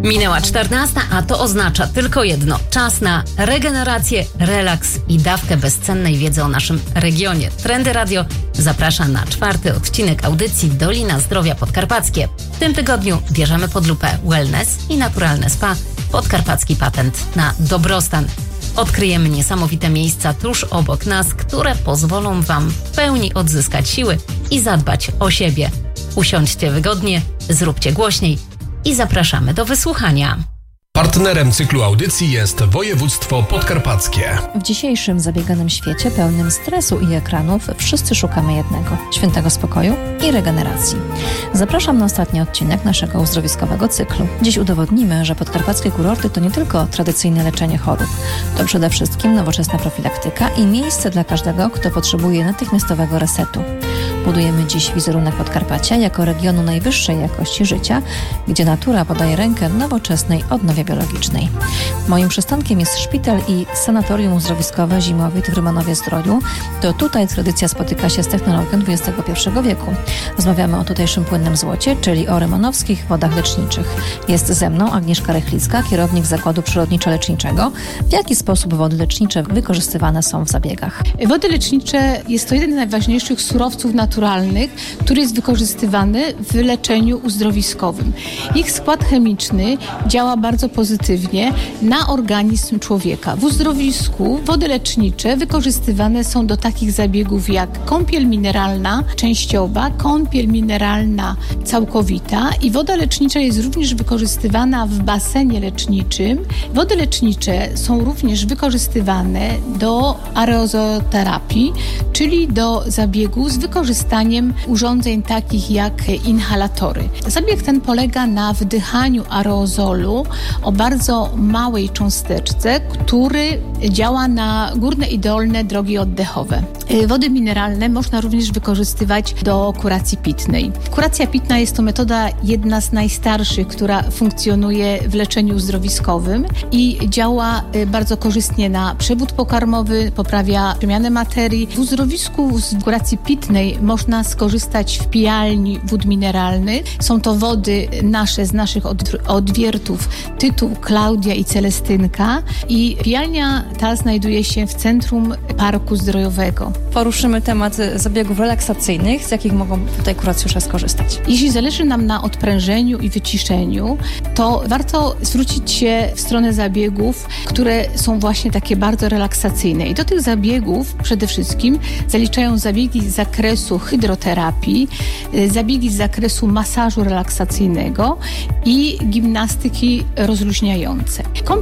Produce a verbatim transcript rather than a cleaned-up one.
Minęła czternasta, a to oznacza tylko jedno. Czas na regenerację, relaks i dawkę bezcennej wiedzy o naszym regionie. Trendy Radio zaprasza na czwarty odcinek audycji Dolina Zdrowia Podkarpackie. W tym tygodniu bierzemy pod lupę wellness i naturalne spa, podkarpacki patent na dobrostan. Odkryjemy niesamowite miejsca tuż obok nas, które pozwolą Wam w pełni odzyskać siły i zadbać o siebie. Usiądźcie wygodnie, zróbcie głośniej i zapraszamy do wysłuchania. Partnerem cyklu audycji jest województwo podkarpackie. W dzisiejszym zabieganym świecie pełnym stresu i ekranów wszyscy szukamy jednego – świętego spokoju i regeneracji. Zapraszam na ostatni odcinek naszego uzdrowiskowego cyklu. Dziś udowodnimy, że podkarpackie kurorty to nie tylko tradycyjne leczenie chorób. To przede wszystkim nowoczesna profilaktyka i miejsce dla każdego, kto potrzebuje natychmiastowego resetu. Budujemy dziś wizerunek Podkarpacia jako regionu najwyższej jakości życia, gdzie natura podaje rękę nowoczesnej odnowie biologicznej. Moim przystankiem jest szpital i sanatorium uzdrowiskowe Zimowit w Rymanowie-Zdroju. To tutaj tradycja spotyka się z technologią dwudziestego pierwszego wieku. Rozmawiamy o tutejszym płynnym złocie, czyli o rymanowskich wodach leczniczych. Jest ze mną Agnieszka Rychlicka, kierownik Zakładu Przyrodniczo-Leczniczego. W jaki sposób wody lecznicze wykorzystywane są w zabiegach? Wody lecznicze jest to jeden z najważniejszych surowców naturalnych, który jest wykorzystywany w leczeniu uzdrowiskowym. Ich skład chemiczny działa bardzo pozytywnie na organizm człowieka. W uzdrowisku wody lecznicze wykorzystywane są do takich zabiegów jak kąpiel mineralna częściowa, kąpiel mineralna całkowita i woda lecznicza jest również wykorzystywana w basenie leczniczym. Wody lecznicze są również wykorzystywane do aerozoterapii, czyli do zabiegu z wykorzystaniem urządzeń takich jak inhalatory. Zabieg ten polega na wdychaniu aerozolu o bardzo małej cząsteczce, który działa na górne i dolne drogi oddechowe. Wody mineralne można również wykorzystywać do kuracji pitnej. Kuracja pitna jest to metoda jedna z najstarszych, która funkcjonuje w leczeniu uzdrowiskowym i działa bardzo korzystnie na przewód pokarmowy, poprawia przemianę materii. W uzdrowisku z kuracji pitnej można skorzystać w pijalni wód mineralnych. Są to wody nasze z naszych odwiertów Tytuł, Klaudia i Celestynka i pijalnia ta znajduje się w centrum Parku Zdrojowego. Poruszymy temat zabiegów relaksacyjnych, z jakich mogą tutaj kuracjusze skorzystać. Jeśli zależy nam na odprężeniu i wyciszeniu, to warto zwrócić się w stronę zabiegów, które są właśnie takie bardzo relaksacyjne. I do tych zabiegów przede wszystkim zaliczają zabiegi z zakresu hydroterapii, zabiegi z zakresu masażu relaksacyjnego i gimnastyki rozluźniające.